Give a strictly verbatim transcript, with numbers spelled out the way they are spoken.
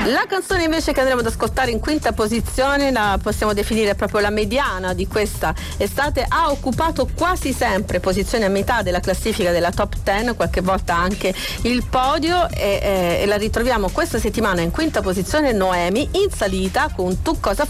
La canzone invece che andremo ad ascoltare in quinta posizione la possiamo definire proprio la mediana di questa estate, ha occupato quasi sempre posizione a metà della classifica della top dieci, qualche volta anche il podio, e, e, e la ritroviamo questa settimana in quinta posizione. Noemi, in salita con Tu cosa